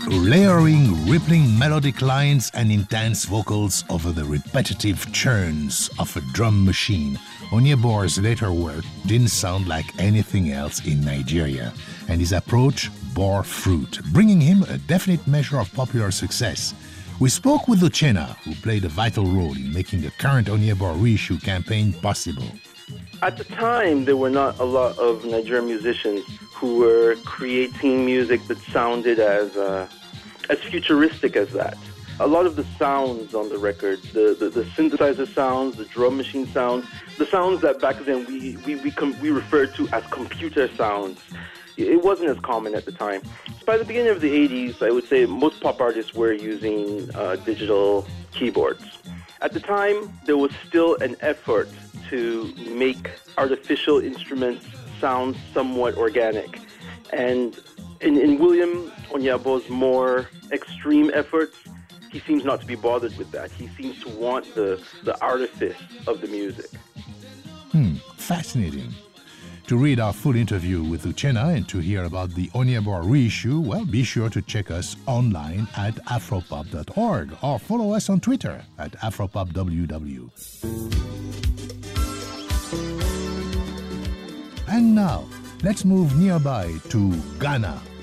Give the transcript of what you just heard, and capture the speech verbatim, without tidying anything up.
layering rippling melodic lines and intense vocals over the repetitive churns of a drum machine. Onyebor's later work didn't sound like anything else in Nigeria, and his approach bore fruit, bringing him a definite measure of popular success. We spoke with Uchenna, who played a vital role in making the current Onyebor reissue campaign possible. At the time, there were not a lot of Nigerian musicians who were creating music that sounded as uh, as futuristic as that. A lot of the sounds on the record, the, the, the synthesizer sounds, the drum machine sounds, the sounds that back then we we we, com- we referred to as computer sounds, it wasn't as common at the time. So by the beginning of the eighties, I would say most pop artists were using uh, digital keyboards. At the time, there was still an effort to make artificial instruments sound somewhat organic. And in, in William Onyebor's more extreme efforts, he seems not to be bothered with that. He seems to want the, the artifice of the music. Hmm, fascinating. To read our full interview with Uchenna and to hear about the Onyebor reissue, well, be sure to check us online at afropop dot org or follow us on Twitter at afropopww. And now, let's move nearby to Ghana.